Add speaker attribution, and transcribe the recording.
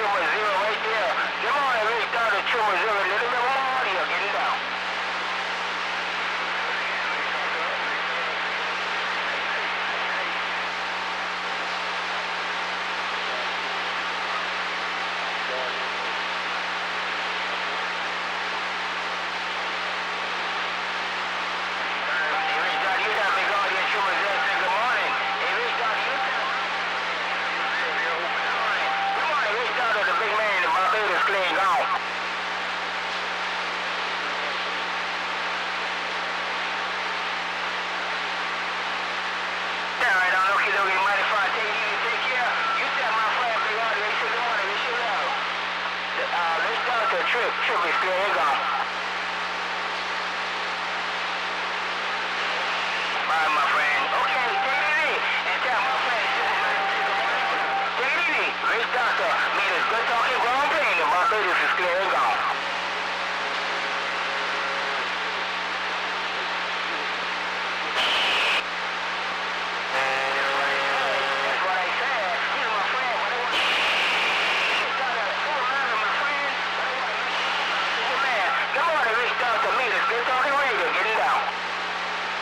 Speaker 1: Chuma Zero right there. Come on, Rich Dr. Chuma Zero. Little bit more audio. Get it down. Trip is still here gone. Alright, my friend. Okay, take it easy. And tell my friend, take it easy. Rich Doctor, made a good talking grown pain. My baby is still here gone.